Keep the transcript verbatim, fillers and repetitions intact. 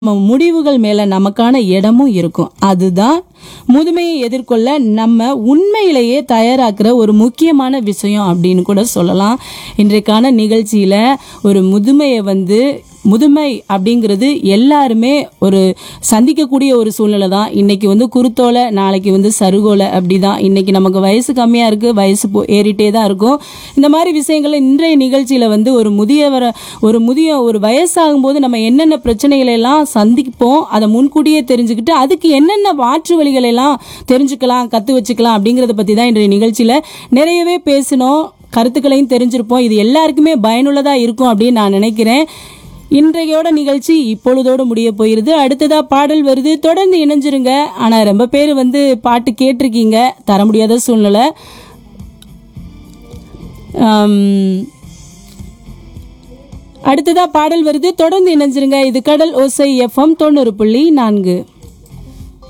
நம்ம முடிவுகள் மேல நமக்கான இடமும் இருக்கும். அதுதான் முதுமையை எதிர்கொள்ள நம்ம உண்மையிலேயே தயாராக்குற ஒரு முக்கியமான விஷயம் அப்படின்னு கூட சொல்லலாம். இன்றைக்கான நிகழ்ச்சியில ஒரு முதுமையை வந்து முதுமை அப்படிங்கிறது எல்லாருமே ஒரு சந்திக்கக்கூடிய ஒரு சூழ்நிலை தான். இன்னைக்கு வந்து குருத்தோலை, நாளைக்கு வந்து சருகோலை, அப்படிதான். இன்னைக்கு நமக்கு வயசு கம்மியா இருக்கு, வயசு போ- ஏறிட்டே தான் இருக்கும். இந்த மாதிரி விஷயங்களை இன்றைய நிகழ்ச்சியில வந்து ஒரு முதியவர ஒரு முதிய ஒரு வயசாகும் போது நம்ம என்னென்ன பிரச்சனைகளை எல்லாம் சந்திப்போம், அதை முன்கூட்டியே தெரிஞ்சுக்கிட்டு அதுக்கு என்னென்ன மாற்று வழிகளை எல்லாம் தெரிஞ்சுக்கலாம், கத்து வச்சுக்கலாம் அப்படிங்கறத பத்தி தான் இன்றைய நிகழ்ச்சியில நிறையவே பேசினோம். கருத்துக்களையும் தெரிஞ்சிருப்போம். இது எல்லாருக்குமே பயனுள்ளதா இருக்கும் அப்படின்னு நான் நினைக்கிறேன். இன்றையோட நிகழ்ச்சி இப்பொழுதோடு முடிய போயிருது. அடுத்ததா பாடல் வருது, தொடர்ந்து இணைஞ்சிருங்க. ஆனா ரொம்ப பேர் வந்து பாட்டு கேட்டிருக்கீங்க, தர முடியாத சூழ்நிலை. ஆம், அடுத்ததா பாடல் வருது, தொடர்ந்து இணைஞ்சிருங்க. இது கடல் ஓசை எஃப்எம் தொண்ணூறு புள்ளி நான்கு.